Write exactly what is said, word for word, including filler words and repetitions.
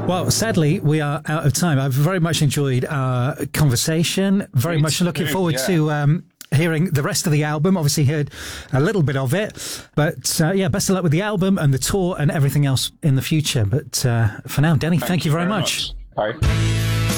Well, sadly, we are out of time. I've very much enjoyed our conversation. Very Me much looking too, forward yeah. to um, hearing the rest of the album. Obviously heard a little bit of it. But uh, yeah, best of luck with the album and the tour and everything else in the future. But uh, for now, Denny, thank, thank you very, very much. much. Bye.